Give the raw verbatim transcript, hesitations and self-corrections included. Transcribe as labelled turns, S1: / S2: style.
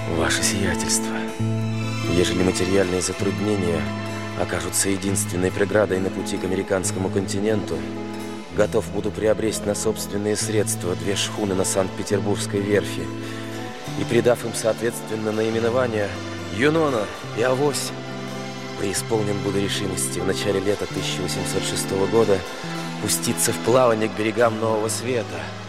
S1: Ваше сиятельство, ежели материальные затруднения окажутся единственной преградой на пути к американскому континенту, готов буду приобрести на собственные средства две шхуны на Санкт-Петербургской верфи и, придав им соответственно наименования «Юнона» и «Авось», преисполнен буду решимости в начале лета тысяча восемьсот шестого года пуститься в плавание к берегам Нового Света.